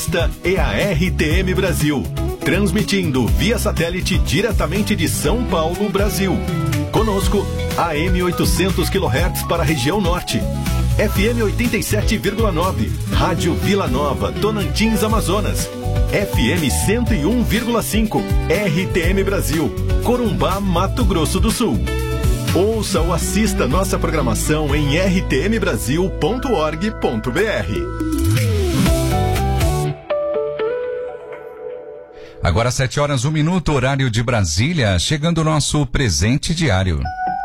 Esta é a RTM Brasil, transmitindo via satélite diretamente de São Paulo, Brasil. Conosco, AM 800 kHz para a região norte, FM 87,9, Rádio Vila Nova, Tonantins, Amazonas, FM 101,5, RTM Brasil, Corumbá, Mato Grosso do Sul. Ouça ou assista nossa programação em rtmbrasil.org.br. Agora 7h01, horário de Brasília, chegando o nosso presente diário.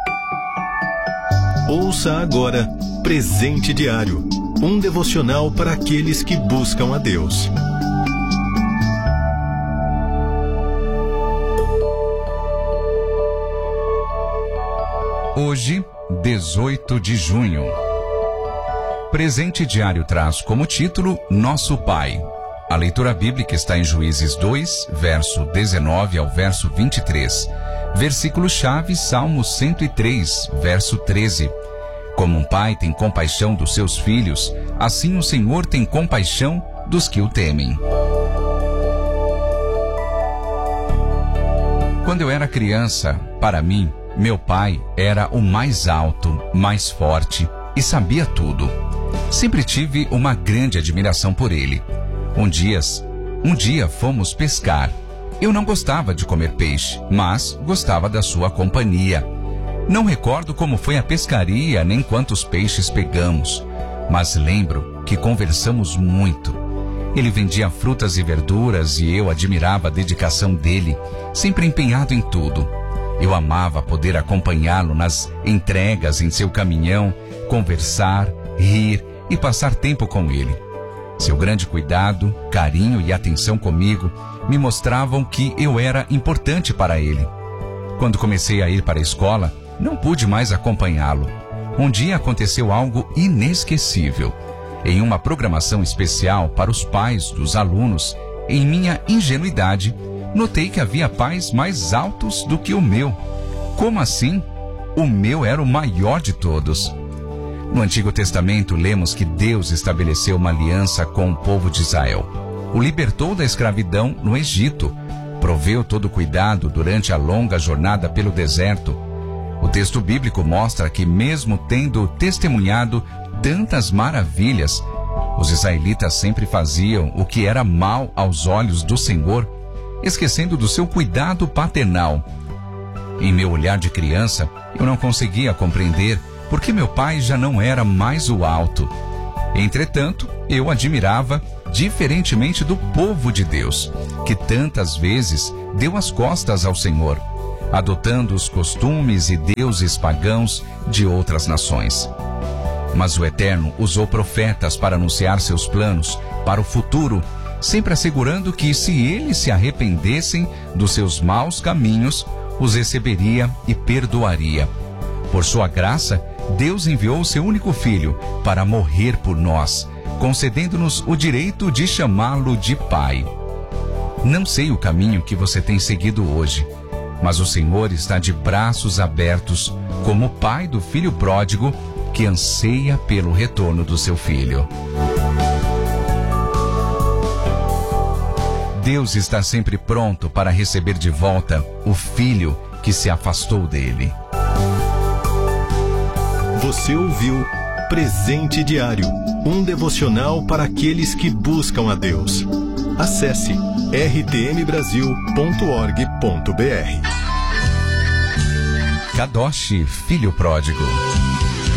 Ouça agora Presente Diário, um devocional para aqueles que buscam a Deus. Hoje, 18 de junho. Presente Diário traz como título Nosso Pai. A leitura bíblica está em Juízes 2, verso 19 ao verso 23. Versículo-chave, Salmo 103, verso 13. Como um pai tem compaixão dos seus filhos, assim o Senhor tem compaixão dos que o temem. Quando eu era criança, para mim, meu pai era o mais alto, mais forte e sabia tudo. Sempre tive uma grande admiração por ele. Um dia fomos pescar. Eu não gostava de comer peixe, mas gostava da sua companhia. Não recordo como foi a pescaria nem quantos peixes pegamos, mas lembro que conversamos muito. Ele vendia frutas e verduras e eu admirava a dedicação dele, sempre empenhado em tudo. Eu amava poder acompanhá-lo nas entregas em seu caminhão, conversar, rir e passar tempo com ele. Seu grande cuidado, carinho e atenção comigo me mostravam que eu era importante para ele. Quando comecei a ir para a escola, não pude mais acompanhá-lo. Um dia aconteceu algo inesquecível. Em uma programação especial para os pais dos alunos, em minha ingenuidade, notei que havia pais mais altos do que o meu. Como assim? O meu era o maior de todos. No Antigo Testamento, lemos que Deus estabeleceu uma aliança com o povo de Israel. O libertou da escravidão no Egito. Proveu todo cuidado durante a longa jornada pelo deserto. O texto bíblico mostra que, mesmo tendo testemunhado tantas maravilhas, os israelitas sempre faziam o que era mal aos olhos do Senhor, esquecendo do seu cuidado paternal. Em meu olhar de criança, eu não conseguia compreender porque meu pai já não era mais o alto. Entretanto, eu admirava, diferentemente do povo de Deus, que tantas vezes deu as costas ao Senhor, adotando os costumes e deuses pagãos de outras nações. Mas o Eterno usou profetas para anunciar seus planos para o futuro, sempre assegurando que, se eles se arrependessem dos seus maus caminhos, os receberia e perdoaria. Por sua graça, Deus enviou seu único filho para morrer por nós, concedendo-nos o direito de chamá-lo de Pai. Não sei o caminho que você tem seguido hoje, mas o Senhor está de braços abertos, como o pai do filho pródigo que anseia pelo retorno do seu filho. Deus está sempre pronto para receber de volta o filho que se afastou dele. Você ouviu Presente Diário, um devocional para aqueles que buscam a Deus. Acesse rtmbrasil.org.br. Kadosh, filho pródigo.